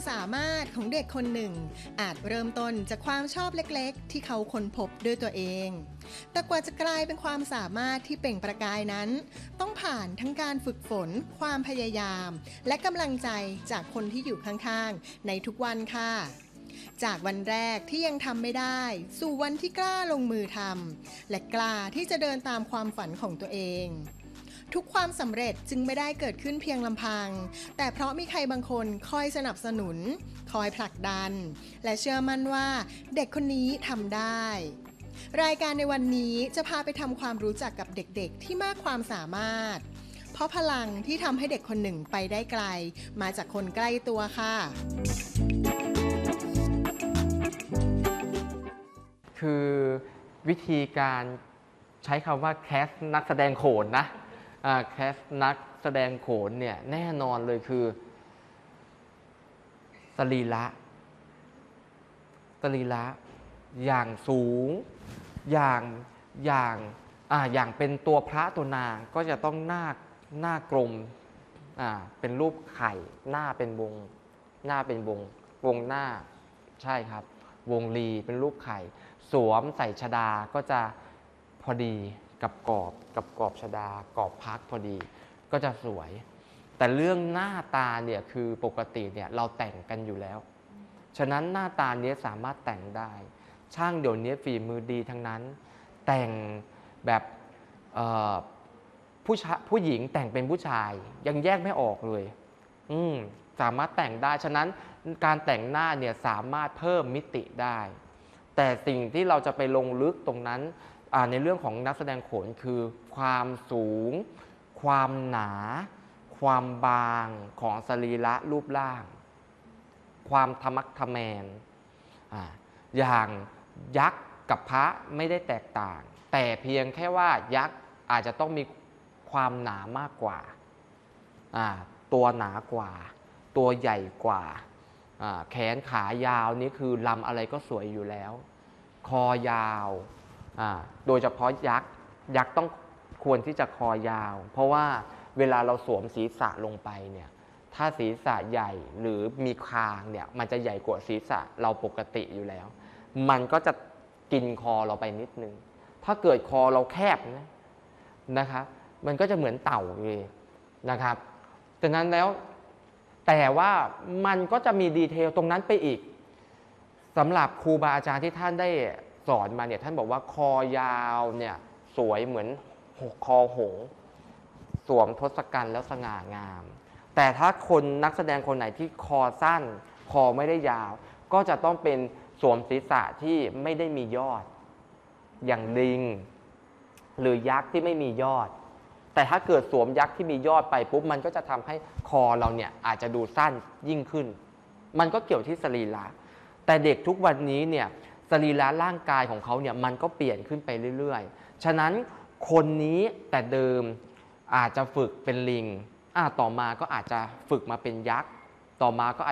สามารถของเด็กคนหนึ่งอาจเริ่มต้นจากความชอบเล็กๆที่เขาค้นพบด้วยตัวเองแต่กว่าจะกลายเป็นความสามารถที่เปล่งประกายนั้นต้องผ่านทั้งการฝึกฝนความพยายามและกำลังใจจากคนที่อยู่ข้างๆในทุกวันค่ะจากวันแรกที่ยังทำไม่ได้สู่วันที่กล้าลงมือทำและกล้าที่จะเดินตามความฝันของตัวเองทุกความสำเร็จจึงไม่ได้เกิดขึ้นเพียงลำพังแต่เพราะมีใครบางคนคอยสนับสนุนคอยผลักดันและเชื่อมั่นว่าเด็กคนนี้ทำได้รายการในวันนี้จะพาไปทำความรู้จักกับเด็กๆที่มากความสามารถเพราะพลังที่ทำให้เด็กคนหนึ่งไปได้ไกลมาจากคนใกล้ตัวค่ะคือวิธีการใช้คำว่าแคสนักแสดงโขนนะแคสนักแสดงโขนเนี่ยแน่นอนเลยคือสรีระอย่างสูงอย่างเป็นตัวพระตัวนางก็จะต้องหน้ากลมเป็นรูปไข่หน้าเป็นวงหน้าใช่ครับวงรีเป็นรูปไข่สวมใส่ชฎาก็จะพอดีกับกรอบชฎากรอบพักพอดีก็จะสวยแต่เรื่องหน้าตาเนี่ยคือปกติเนี่ยเราแต่งกันอยู่แล้วฉะนั้นหน้าตาเนี้ยสามารถแต่งได้ช่างเดี๋ยวนี้ฝีมือดีทั้งนั้นแต่งแบบผู้หญิงแต่งเป็นผู้ชายยังแยกไม่ออกเลยสามารถแต่งได้ฉะนั้นการแต่งหน้าเนี่ยสามารถเพิ่มมิติได้แต่สิ่งที่เราจะไปลงลึกตรงนั้นในเรื่องของนักแสดงโขนคือความสูงความหนาความบางของสรีระรูปร่างความทะมักทะแมนอย่างยักษ์กับพระไม่ได้แตกต่างแต่เพียงแค่ว่ายักษ์อาจจะต้องมีความหนามากกว่าตัวหนากว่าตัวใหญ่กว่าแขนขายาวนี่คือลำอะไรก็สวยอยู่แล้วคอยาวโดยเฉพาะยักษ์ต้องควรที่จะคอยาวเพราะว่าเวลาเราสวมศีรษะลงไปเนี่ยถ้าศีรษะใหญ่หรือมีคางเนี่ยมันจะใหญ่กว่าศีรษะเราปกติอยู่แล้วมันก็จะกินคอเราไปนิดนึงถ้าเกิดคอเราแคบนะครับมันก็จะเหมือนเต่าเลยนะครับฉะนั้นแล้วแต่ว่ามันก็จะมีดีเทลตรงนั้นไปอีกสำหรับครูบาอาจารย์ที่ท่านได้สอนมาเนี่ยท่านบอกว่าคอยาวเนี่ยสวยเหมือนคอหงส์สวมทศกัณฐ์แล้วสง่างามแต่ถ้าคนนักแสดงคนไหนที่คอสั้นคอไม่ได้ยาวก็จะต้องเป็นสวมศีรษะที่ไม่ได้มียอดอย่างลิงหรือยักษ์ที่ไม่มียอดแต่ถ้าเกิดสวมยักษ์ที่มียอดไปปุ๊บมันก็จะทำให้คอเราเนี่ยอาจจะดูสั้นยิ่งขึ้นมันก็เกี่ยวที่สรีระแต่เด็กทุกวันนี้เนี่ยสรีระร่างกายของเขาเนี่ยมันก็เปลี่ยนขึ้นไปเรื่อยๆฉะนั้นคนนี้แต่เดิมอาจจะฝึกเป็นลิงต่อมาก็อาจจะฝึกมาเป็นยักษ์ต่อมาก็